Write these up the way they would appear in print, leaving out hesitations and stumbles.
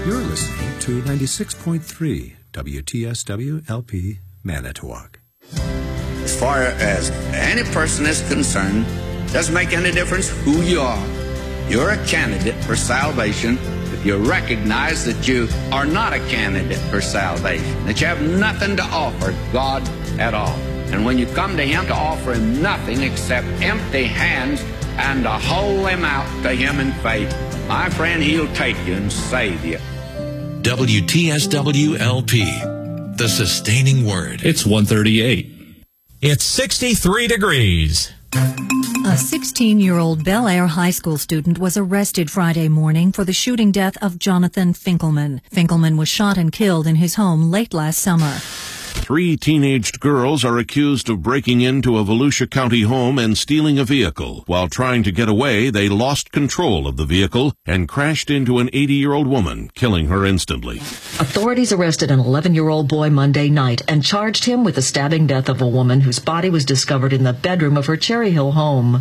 You're listening to 96.3 WTSW LP Manitowoc. As far as any person is concerned, doesn't make any difference who you are. You're a candidate for salvation if you recognize that you are not a candidate for salvation, that you have nothing to offer God at all. And when you come to Him to offer Him nothing except empty hands and to hold Him out to Him in faith, my friend, He'll take you and save you. WTSW LP, the sustaining word. It's 1:38. It's 63 degrees. A 16-year-old Bel Air high school student was arrested Friday morning for the shooting death of Jonathan Finkelman. Finkelman was shot and killed in his home late last summer. 3 teenaged girls are accused of breaking into a Volusia County home and stealing a vehicle. While trying to get away, they lost control of the vehicle and crashed into an 80-year-old woman, killing her instantly. Authorities arrested an 11-year-old boy Monday night and charged him with the stabbing death of a woman whose body was discovered in the bedroom of her Cherry Hill home.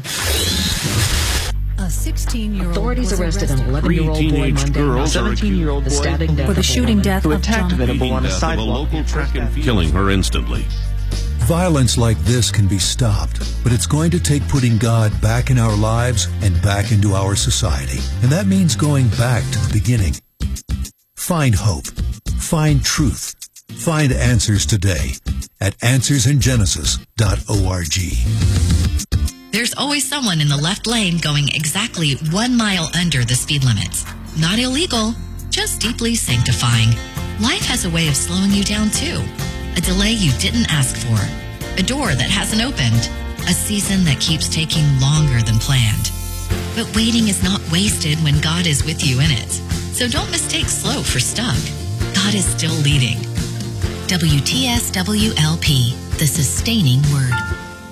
A 16-year-old Authorities arrested an 11-year-old boy Monday night. 17-year-old boy stabbing death for the shooting death who of attacked Jonathan. Venable on a sidewalk, killing her instantly. Violence like this can be stopped, but it's going to take putting God back in our lives and back into our society. And that means going back to the beginning. Find hope. Find truth. Find answers today at answersingenesis.org. There's always someone in the left lane going exactly 1 mile under the speed limits. Not illegal, just deeply sanctifying. Life has a way of slowing you down too. A delay you didn't ask for. A door that hasn't opened. A season that keeps taking longer than planned. But waiting is not wasted when God is with you in it. So don't mistake slow for stuck. God is still leading. WTSWLP, the sustaining word.